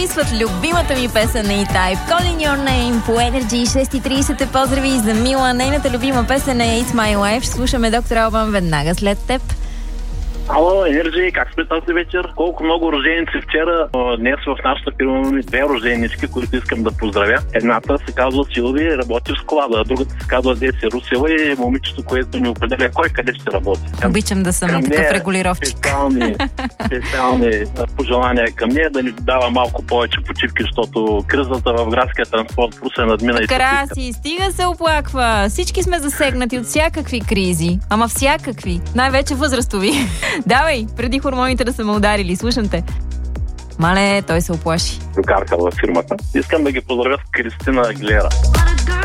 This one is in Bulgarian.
записват любимата ми песен на E-Type. Calling Your Name по Energy. 6:30 поздрави за Мила. Нейната любима песен е It's My Life. Ще слушаме Доктор Албан веднага след теб. Ало, Енерджи, как сме тази вечер? Колко много роженици вчера. Днес в нашата фирма имаме две роженички, които искам да поздравя. Едната се казва Силви, работи в склада, а другата се казва Деси Русева и момичето, което ми определя кой къде ще работи. Обичам да съм такъв регулировчик. Специални пожелания към нея да ни дава малко повече почивки, защото кризата в градския транспорт се надмина и Краси, стига се оплаква. Всички сме засегнати от всякакви кризи. Ама всякакви. Най-вече възрастови. Давай, преди хормоните да са ме ударили. Слушам те. Мале, той се оплаши. Другарка във фирмата. Искам да ги поздравя с Кристина Аглера.